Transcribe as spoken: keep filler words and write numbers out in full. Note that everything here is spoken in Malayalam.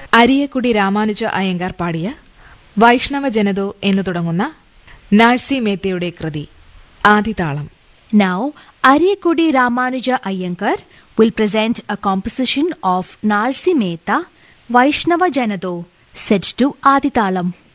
അരിയക്കുടി രാമാനുജ അയ്യങ്കാർ പാടിയ വൈഷ്ണവ ജനതോ എന്നു തുടങ്ങുന്ന നാഴ്സി മേത്തയുടെ കൃതി ആദിതാളം. Now, Ariyakudi Ramanuja Iyengar will present a composition of Narsi Mehta, Vaishnava Janado, set to Aditalam.